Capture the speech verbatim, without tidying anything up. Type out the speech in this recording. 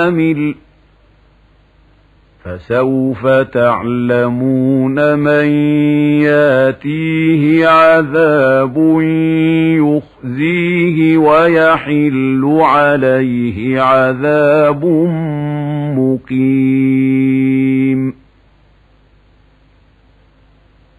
عامل فسوف تعلمون من ياتيه عذاب يخزيه ويحل عليه عذاب مقيم.